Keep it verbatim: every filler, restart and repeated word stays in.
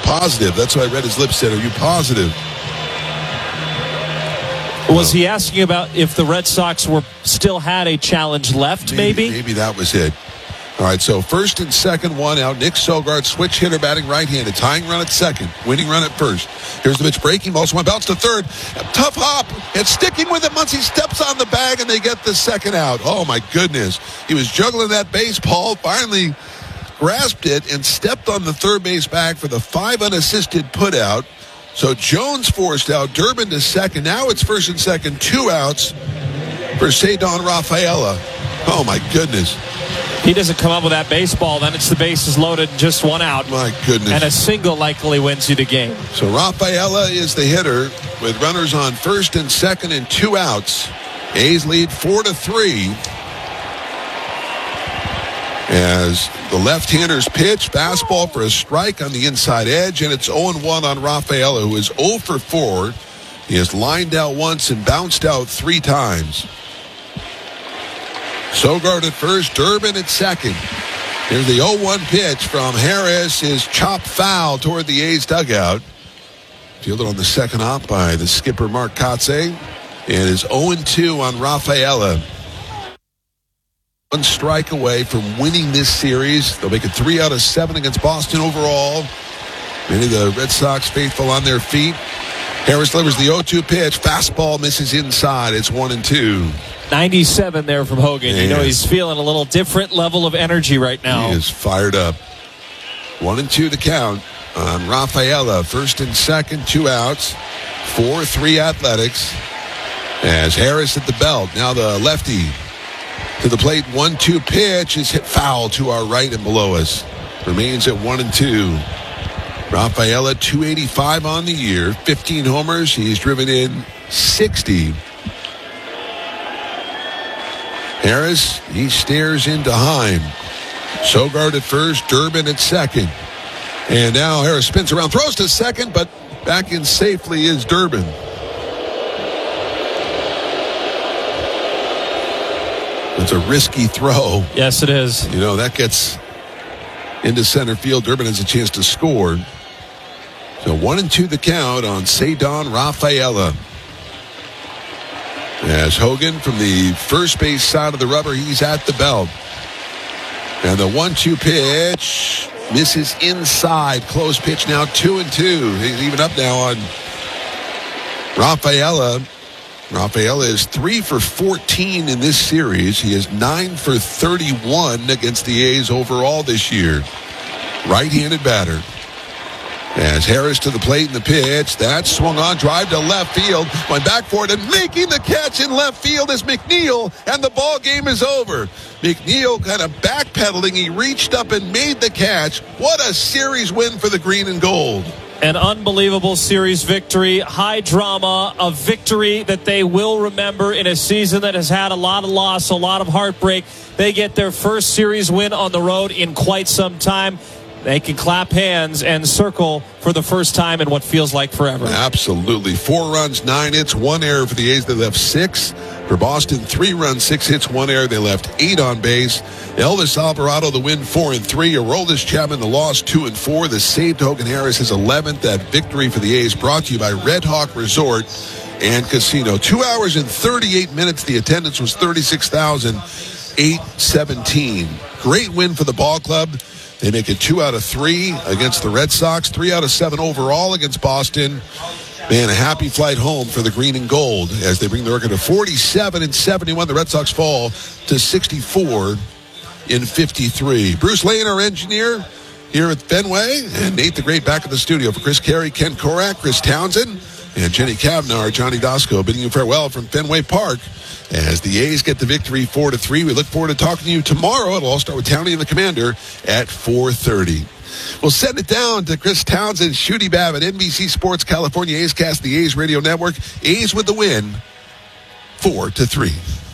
positive? That's what I read his lips said. Are you positive? Was he asking about if the Red Sox were still had a challenge left, maybe? Maybe, maybe that was it. All right, so first and second, one out. Nick Sogard, switch hitter, batting right-handed. Tying run at second, winning run at first. Here's the pitch, breaking ball. Someone bounce to third. A tough hop, and sticking with it once he steps on the bag, and they get the second out. Oh, my goodness. He was juggling that baseball, finally grasped it, and stepped on the third base bag for the five unassisted putout. So Jones forced out, Durbin to second. Now it's first and second, two outs for Ceddanne Rafaela. Oh, my goodness. He doesn't come up with that baseball, then it's the bases loaded, just one out. My goodness. And a single likely wins you the game. So Rafaela is the hitter with runners on first and second and two outs. A's lead four to three. As the left-hander's pitch, fastball for a strike on the inside edge, and it's oh and one on Rafaela, who is oh for four. He has lined out once and bounced out three times. Sogard at first, Durbin at second. Here's the oh one pitch from Harris, is chopped foul toward the A's dugout. Fielded on the second hop by the skipper Mark Kotsay, and is oh and two on Rafaela. One strike away from winning this series. They'll make it three out of seven against Boston overall. Many of the Red Sox faithful on their feet. Harris delivers the oh two pitch. Fastball misses inside. It's one and two. ninety-seven there from Hogan. Yes. You know, he's feeling a little different level of energy right now. He is fired up. One and two the count on Rafaela. First and second, two outs. four three Athletics. As Harris at the belt. Now the lefty to the plate. one two pitch is hit foul to our right and below us. Remains at one and two. Rafaela, two eighty-five on the year. fifteen homers. He's driven in sixty. Harris, he stares into Heim. Sogard at first, Durbin at second. And now Harris spins around, throws to second, but back in safely is Durbin. It's a risky throw. Yes, it is. You know, that gets into center field. Durbin has a chance to score. So one and two the count on Ceddanne Rafaela. As Hogan from the first base side of the rubber, he's at the belt. And the one two pitch misses inside. Close pitch now, two and two. He's even up now on Rafaela. Rafaela is three for fourteen in this series. He is nine for thirty-one against the A's overall this year. Right-handed batter. As Harris to the plate in the pitch, that swung on, drive to left field, went back for it, and making the catch in left field is McNeil, and the ball game is over. McNeil kind of backpedaling, he reached up and made the catch. What a series win for the green and gold. An unbelievable series victory, high drama, a victory that they will remember in a season that has had a lot of loss, a lot of heartbreak. They get their first series win on the road in quite some time. They can clap hands and circle for the first time in what feels like forever. Absolutely. Four runs, nine hits, one error for the A's. They left six. For Boston, three runs, six hits, one error. They left eight on base. Elvis Alvarado, the win, four and three. Aroldis Chapman, the loss, two and four. The save to Hogan Harris, his eleventh. That victory for the A's brought to you by Red Hawk Resort and Casino. Two hours and thirty-eight minutes. The attendance was thirty-six thousand eight hundred seventeen. Great win for the ball club. They make it two out of three against the Red Sox, three out of seven overall against Boston. Man, a happy flight home for the green and gold as they bring the record to forty-seven and seventy-one. The Red Sox fall to sixty-four in fifty-three. Bruce Lane, our engineer here at Fenway, and Nate the Great back in the studio. For Chris Carey, Ken Korak, Chris Townsend, and Jenny Kavnar, Johnny Dosco bidding you farewell from Fenway Park as the A's get the victory four to three. We look forward to talking to you tomorrow. It'll all start with Townie and the Commander at four thirty. We'll send it down to Chris Townsend, Shooty Babbitt, N B C Sports California A's Cast, the A's Radio Network. A's with the win, four to three.